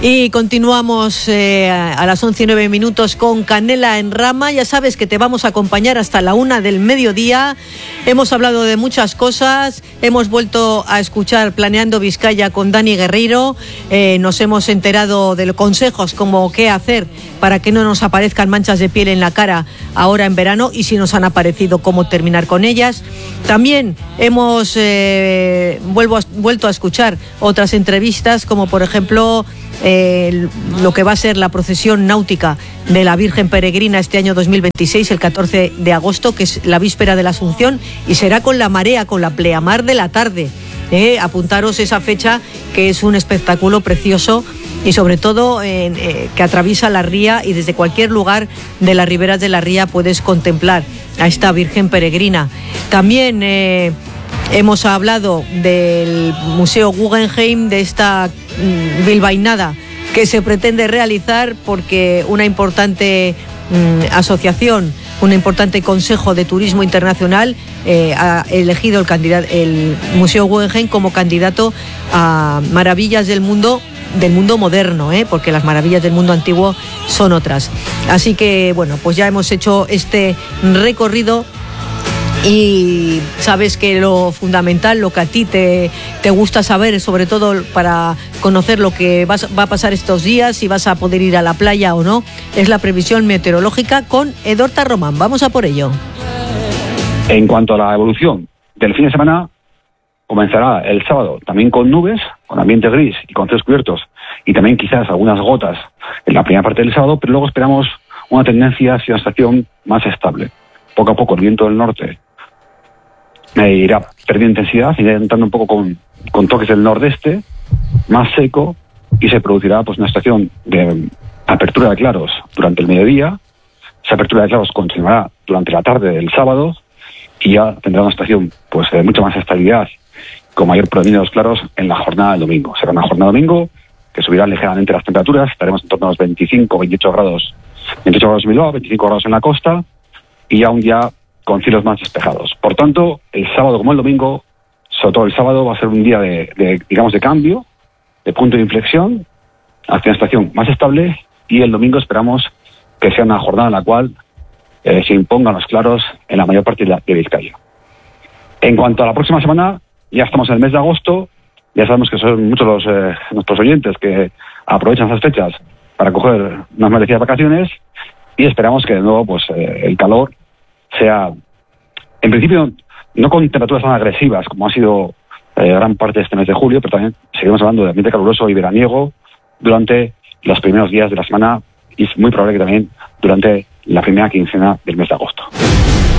Y continuamos a las 11:09 con Canela en Rama. Ya sabes que te vamos a acompañar hasta la 1 del mediodía. Hemos hablado de muchas cosas. Hemos vuelto a escuchar Planeando Vizcaya con Dani Guerreiro. Nos hemos enterado de los consejos como qué hacer para que no nos aparezcan manchas de piel en la cara ahora en verano, y si nos han aparecido, cómo terminar con ellas. También hemos vuelto a escuchar otras entrevistas, como por ejemplo lo que va a ser la procesión náutica de la Virgen Peregrina este año 2026, el 14 de agosto, que es la víspera de la Asunción, y será con la marea, con la pleamar de la tarde. Apuntaros esa fecha, que es un espectáculo precioso, y sobre todo que atraviesa la ría, y desde cualquier lugar de las riberas de la ría puedes contemplar a esta Virgen Peregrina. También hemos hablado del Museo Guggenheim, de esta bilbainada que se pretende realizar porque una importante asociación, un importante consejo de turismo internacional ha elegido el Museo Guggenheim como candidato a maravillas del mundo moderno, porque las maravillas del mundo antiguo son otras. Así que bueno, pues ya hemos hecho este recorrido. Y sabes que lo fundamental, lo que a ti te gusta saber, sobre todo para conocer lo que va a pasar estos días, si vas a poder ir a la playa o no, es la previsión meteorológica con Edorta Román. Vamos a por ello. En cuanto a la evolución del fin de semana, comenzará el sábado también con nubes, con ambiente gris y con cielos cubiertos, y también quizás algunas gotas en la primera parte del sábado, pero luego esperamos una tendencia hacia una estación más estable. Poco a poco el viento del norte irá perdiendo intensidad, irá entrando un poco con toques del nordeste, más seco, y se producirá pues una estación de apertura de claros durante el mediodía. Esa apertura de claros continuará durante la tarde del sábado, y ya tendrá una estación pues de mucha más estabilidad, con mayor predominio de los claros en la jornada del domingo. Será una jornada domingo que subirá ligeramente las temperaturas, estaremos en torno a los 25 grados en Bilbao, 25 grados en la costa, y ya un día con cielos más despejados. Por tanto, el sábado como el domingo, sobre todo el sábado, va a ser un día de cambio, de punto de inflexión, hacia una estación más estable, y el domingo esperamos que sea una jornada en la cual se impongan los claros en la mayor parte de Vizcaya. En cuanto a la próxima semana, ya estamos en el mes de agosto, ya sabemos que son muchos nuestros oyentes que aprovechan esas fechas para coger unas merecidas vacaciones, y esperamos que de nuevo pues el calor sea, en principio, no con temperaturas tan agresivas como ha sido gran parte de este mes de julio, pero también seguimos hablando de ambiente caluroso y veraniego durante los primeros días de la semana, y es muy probable que también durante la primera quincena del mes de agosto.